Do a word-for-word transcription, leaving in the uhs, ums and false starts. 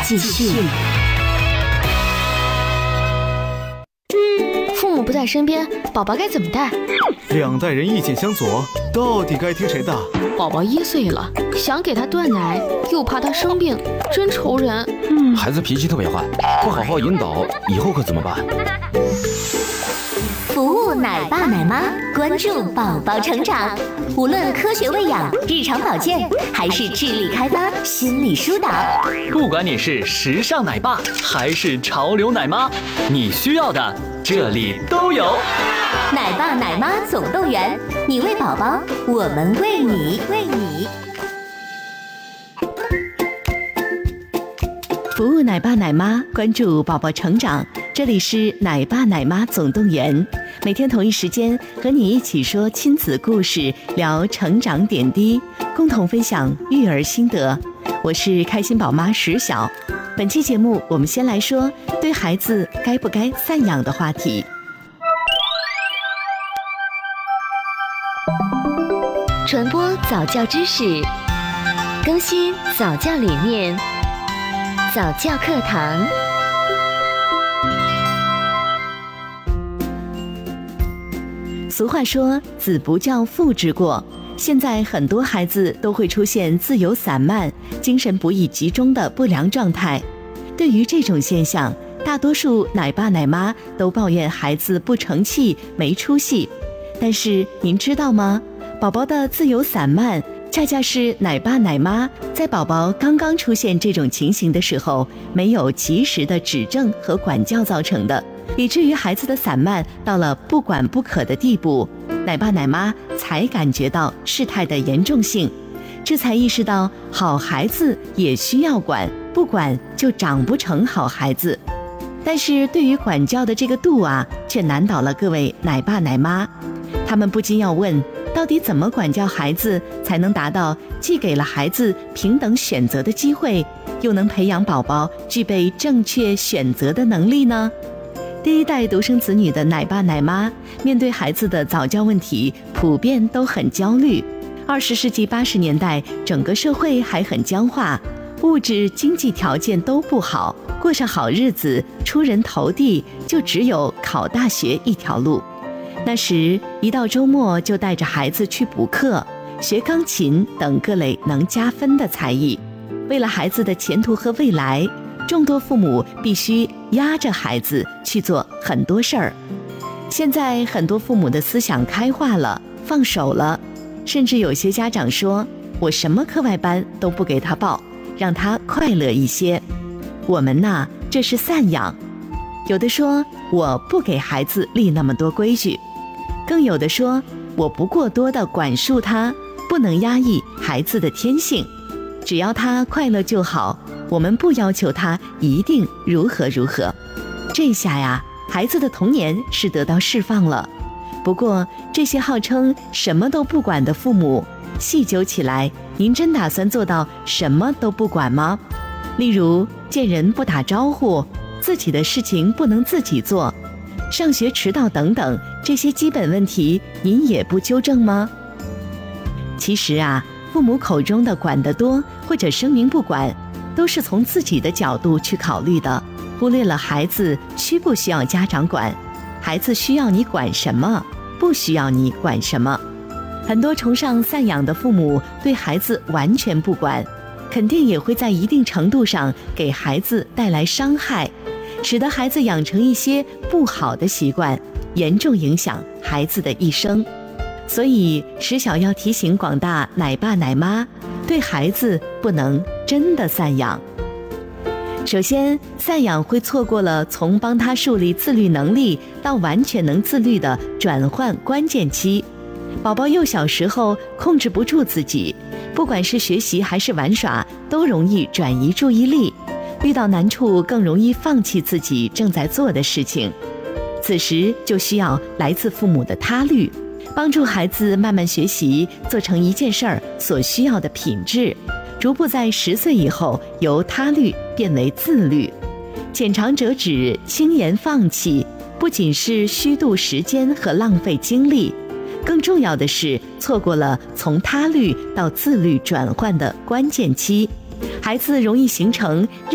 继续。 父母不在身边，宝宝该怎么带？ 两代人意见相左，到底该听谁的？ 宝宝一岁了，想给他断奶，又怕他生病，真愁人。 嗯，孩子脾气特别坏，不好好引导，以后可怎么办？ 服务奶爸奶妈，关注宝宝成长。无论科学喂养、日常保健，还是智力开发、心理疏导， 不管你是时尚奶爸还是潮流奶妈，你需要的这里都有。 奶爸奶妈总动员，你为宝宝，我们为你，为你。 服务奶爸奶妈，关注宝宝成长。这里是奶爸奶妈总动员，每天同一时间和你一起说亲子故事，聊成长点滴，共同分享育儿心得。我是开心宝妈石晓。本期节目我们先来说对孩子该不该赡养的话题。 传播早教知识，更新早教理念，早教课堂。 俗话说子不教父之过，现在很多孩子都会出现自由散漫、精神不易集中的不良状态。对于这种现象，大多数奶爸奶妈都抱怨孩子不成器、没出息。但是您知道吗？宝宝的自由散漫恰恰是奶爸奶妈在宝宝刚刚出现这种情形的时候没有及时的指正和管教造成的，以至于孩子的散漫到了不管不可的地步，奶爸奶妈才感觉到事态的严重性，这才意识到好孩子也需要管，不管就长不成好孩子。但是对于管教的这个度啊，却难倒了各位奶爸奶妈。他们不禁要问，到底怎么管教孩子才能达到既给了孩子平等选择的机会，又能培养宝宝具备正确选择的能力呢？第一代独生子女的奶爸奶妈面对孩子的早教问题，普遍都很焦虑。二十世纪八十年代，整个社会还很僵化，物质经济条件都不好，过上好日子、出人头地，就只有考大学一条路。那时一到周末就带着孩子去补课，学钢琴等各类能加分的才艺。为了孩子的前途和未来，众多父母必须压着孩子去做很多事儿。现在很多父母的思想开化了，放手了，甚至有些家长说，我什么课外班都不给他报，让他快乐一些。我们呐，这是赡养。有的说，我不给孩子立那么多规矩。更有的说，我不过多的管束他，不能压抑孩子的天性，只要他快乐就好，我们不要求他一定如何如何。这下呀，孩子的童年是得到释放了。不过这些号称什么都不管的父母，细究起来，您真打算做到什么都不管吗？例如见人不打招呼，自己的事情不能自己做，上学迟到等等，这些基本问题您也不纠正吗？其实啊，父母口中的管得多或者声明不管，都是从自己的角度去考虑的，忽略了孩子需不需要家长管，孩子需要你管什么，不需要你管什么。很多崇尚赡养的父母对孩子完全不管，肯定也会在一定程度上给孩子带来伤害，使得孩子养成一些不好的习惯，严重影响孩子的一生。所以石晓要提醒广大奶爸奶妈，对孩子不能真的赡养。首先，赡养会错过了从帮他树立自律能力到完全能自律的转换关键期。宝宝幼小时候控制不住自己，不管是学习还是玩耍，都容易转移注意力，遇到难处更容易放弃自己正在做的事情。此时就需要来自父母的他律，帮助孩子慢慢学习，做成一件事儿所需要的品质，逐步在十岁以后由他律变为自律。浅尝辄止，轻言放弃，不仅是虚度时间和浪费精力，更重要的是错过了从他律到自律转换的关键期，孩子容易形成